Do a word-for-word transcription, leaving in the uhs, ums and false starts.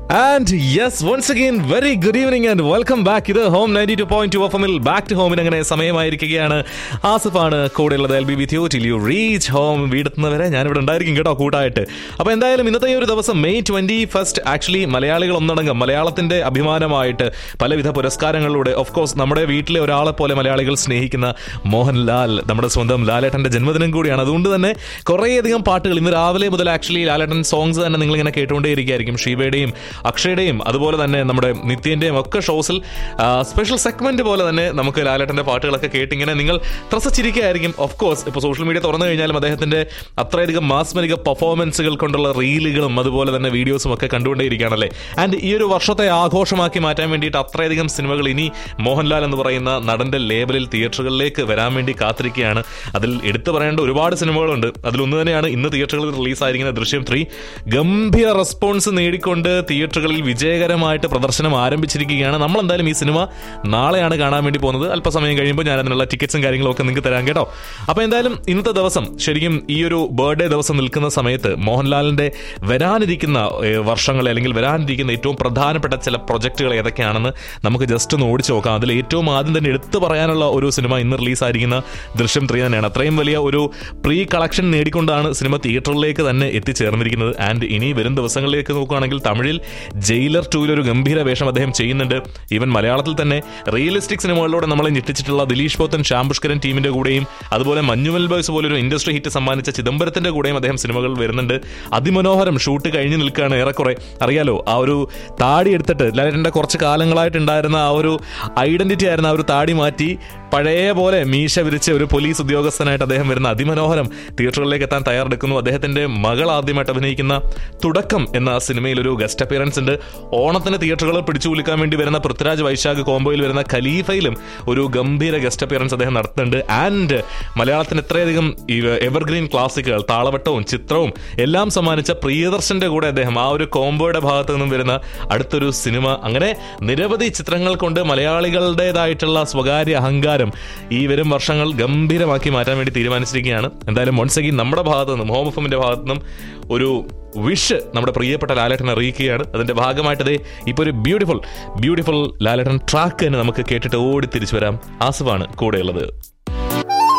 And yes, once again, very good evening and welcome back. ഇത് home ninety two point two F എമ്മിൽ back to ഹോമിന് അങ്ങനെ സമയമായിരിക്കുകയാണ്. ആസിഫാണ് കൂടെയുള്ളത്. L B with you till you reach home. വീടെത്തുന്നവരെ ഞാനിവിടെ ഉണ്ടായിരിക്കും കേട്ടോ, കൂട്ടായിട്ട്. അപ്പോൾ എന്തായാലും ഇന്നത്തെ ഈ ഒരു ദിവസം മെയ് ട്വന്റി ഫസ്റ്റ് ആക്ച്വലി മലയാളികൾ ഒന്നടങ്കം മലയാളത്തിന്റെ അഭിമാനമായിട്ട് പലവിധ പുരസ്കാരങ്ങളിലൂടെ ഓഫ് കോഴ്സ് നമ്മുടെ വീട്ടിലെ ഒരാളെ പോലെ മലയാളികൾ സ്നേഹിക്കുന്ന മോഹൻലാൽ, നമ്മുടെ സ്വന്തം ലാലേട്ടന്റെ ജന്മദിനം കൂടിയാണ്. അതുകൊണ്ട് തന്നെ കുറേയധികം പാട്ടുകൾ ഇന്ന് രാവിലെ മുതൽ ആക്ച്വലി ലാലേട്ടൻ സോങ്സ് തന്നെ നിങ്ങളിങ്ങനെ കേട്ടുകൊണ്ടേയിരിക്കുകയായിരിക്കും. ഷീബയുടെയും അക്ഷയുടെയും അതുപോലെ തന്നെ നമ്മുടെ നിത്യന്റെയും ഒക്കെ ഷോസിൽ സ്പെഷ്യൽ സെഗ്മെന്റ് പോലെ തന്നെ നമുക്ക് ലാലേട്ടന്റെ പാട്ടുകളൊക്കെ കേട്ടിങ്ങനെ നിങ്ങൾ ത്രസിച്ചിരിക്കുകയായിരിക്കും. ഓഫ് കോഴ്സ് ഇപ്പോൾ സോഷ്യൽ മീഡിയ തുറന്നു കഴിഞ്ഞാലും അദ്ദേഹത്തിന്റെ അത്രയധികം മാസ്മരിക പെർഫോമൻസുകൾ കൊണ്ടുള്ള റീലുകളും അതുപോലെ തന്നെ വീഡിയോസും ഒക്കെ കണ്ടുകൊണ്ടേയിരിക്കുകയാണല്ലേ. ആൻഡ് ഈ ഒരു വർഷത്തെ ആഘോഷമാക്കി മാറ്റാൻ വേണ്ടിയിട്ട് അത്രയധികം സിനിമകൾ ഇനി മോഹൻലാൽ എന്ന് പറയുന്ന നടന്റെ ലേബലിൽ തിയേറ്ററുകളിലേക്ക് വരാൻ വേണ്ടി കാത്തിരിക്കുകയാണ്. അതിൽ എടുത്തു പറയേണ്ട ഒരുപാട് സിനിമകളുണ്ട്. അതിലൊന്ന് തന്നെയാണ് ഇന്ന് തിയേറ്ററുകളിൽ റിലീസായിരിക്കുന്ന ദൃശ്യം ത്രീ. ഗംഭീര റെസ്പോൺസ് നേടിക്കൊണ്ട് തിയേറ്ററുകളിൽ വിജയകരമായിട്ട് പ്രദർശനം ആരംഭിച്ചിരിക്കുകയാണ്. നമ്മൾ എന്തായാലും ഈ സിനിമ നാളെയാണ് കാണാൻ വേണ്ടി പോകുന്നത്. അല്പസമയം കഴിയുമ്പോൾ ഞാൻ അതിനുള്ള ടിക്കറ്റ്സും കാര്യങ്ങളും ഒക്കെ നിങ്ങൾക്ക് തരാം കേട്ടോ. അപ്പോൾ എന്തായാലും ഇന്നത്തെ ദിവസം ശരിക്കും ഈ ഒരു ബർത്ത്ഡേ ദിവസം നിൽക്കുന്ന സമയത്ത് മോഹൻലാലിന്റെ വരാനിരിക്കുന്ന വർഷങ്ങളെ അല്ലെങ്കിൽ വരാനിരിക്കുന്ന ഏറ്റവും പ്രധാനപ്പെട്ട ചില പ്രൊജക്ടുകൾ ഏതൊക്കെയാണെന്ന് നമുക്ക് ജസ്റ്റ് ഒന്ന് ഓടിച്ചു നോക്കാം. അതിൽ ഏറ്റവും ആദ്യം തന്നെ എടുത്തു പറയാനുള്ള ഒരു സിനിമ ഇന്ന് റിലീസായിരിക്കുന്ന ദൃശ്യം ത്രീ തന്നെയാണ്. അത്രയും വലിയ ഒരു പ്രീ കളക്ഷൻ നേടിക്കൊണ്ടാണ് സിനിമ തിയേറ്ററിലേക്ക് തന്നെ എത്തിച്ചേർന്നിരിക്കുന്നത്. ആൻഡ് ഇനി വരും ദിവസങ്ങളിലേക്ക് നോക്കുകയാണെങ്കിൽ തമിഴിൽ ജയിലർ ടൂവിൽ ഒരു ഗംഭീര വേഷം അദ്ദേഹം ചെയ്യുന്നുണ്ട്. ഈവൻ മലയാളത്തിൽ തന്നെ റിയലിസ്റ്റിക് സിനിമകളിലൂടെ നമ്മളെ ഞെട്ടിച്ചിട്ടുള്ള ദിലീഷ് പോത്തൻ ശ്യാം പുഷ്കരൻ ടീമിന്റെ കൂടെയും അതുപോലെ മഞ്ഞുമൽ ബോയ്സ് പോലൊരു ഇൻഡസ്ട്രി ഹിറ്റ് സമ്മാനിച്ച ചിദംബരത്തിന്റെ കൂടെയും അദ്ദേഹം സിനിമകൾ വരുന്നുണ്ട്. അതിമനോഹരം ഷൂട്ട് കഴിഞ്ഞ് നിൽക്കുകയാണ്. ഏറെക്കുറെ അറിയാലോ, ആ ഒരു താടി എടുത്തിട്ട് ലാലേട്ടന്റെ കുറച്ച് കാലങ്ങളായിട്ടുണ്ടായിരുന്ന ആ ഒരു ഐഡന്റിറ്റി ആയിരുന്ന ആ ഒരു താടി മാറ്റി പഴയ പോലെ മീശ വിരിച്ച് ഒരു പോലീസ് ഉദ്യോഗസ്ഥനായിട്ട് അദ്ദേഹം വരുന്ന അതിമനോഹരം തിയേറ്ററുകളിലേക്ക് എത്താൻ തയ്യാറെടുക്കുന്നു. അദ്ദേഹത്തിന്റെ മകൾ ആദ്യമായിട്ട് അഭിനയിക്കുന്ന തുടക്കം എന്ന സിനിമയിൽ ഒരു ഗസ്റ്റ് അപ്പിയറൻസ് ഉണ്ട്. ഓണത്തിന് തിയേറ്ററുകൾ പിടിച്ചു കുലിക്കാൻ വേണ്ടി വരുന്ന പൃഥ്വിരാജ് വൈശാഖ് കോംബോയിൽ വരുന്ന ഖലീഫയിലും ഒരു ഗംഭീര ഗസ്റ്റ് അപ്പിയറൻസ് അദ്ദേഹം നടത്തുന്നുണ്ട്. ആൻഡ് മലയാളത്തിന് ഇത്രയധികം എവർഗ്രീൻ ക്ലാസിക്കുകൾ താളവട്ടവും ചിത്രവും എല്ലാം സമ്മാനിച്ച പ്രിയദർശന്റെ കൂടെ അദ്ദേഹം ആ ഒരു കോംബോയുടെ ഭാഗത്തു നിന്നും വരുന്ന അടുത്തൊരു സിനിമ. അങ്ങനെ നിരവധി ചിത്രങ്ങൾ കൊണ്ട് മലയാളികളുടേതായിട്ടുള്ള സ്വകാര്യ അഹങ്കാരം ഈ വരും വർഷങ്ങൾ ഗംഭീരമാക്കി മാറ്റാൻ വേണ്ടി തീരുമാനിച്ചിരിക്കുകയാണ്. എന്തായാലും വൺസ് അഗൈൻ നമ്മുടെ ഭാഗത്തു നിന്നും ഹോം എഫ് എമ്മിന്റെ ഭാഗത്തു നിന്നും ഒരു വിഷ് നമ്മുടെ പ്രിയപ്പെട്ട ലാലേട്ടൻ അറിയിക്കുകയാണ്. അതിന്റെ ഭാഗമായിട്ടതേ ഇപ്പോൾ ഒരു ബ്യൂട്ടിഫുൾ ബ്യൂട്ടിഫുൾ ലാലേട്ടൻ ട്രാക്ക് തന്നെ നമുക്ക് കേട്ടിട്ട് ഓടി തിരിച്ചു വരാം. ആസിഫാണ് കൂടെയുള്ളത്.